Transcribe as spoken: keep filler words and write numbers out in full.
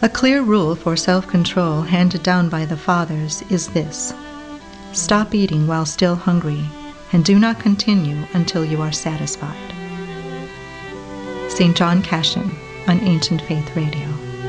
A clear rule for self-control handed down by the fathers is this: stop eating while still hungry, and do not continue until you are satisfied. Saint John Cashin on Ancient Faith Radio.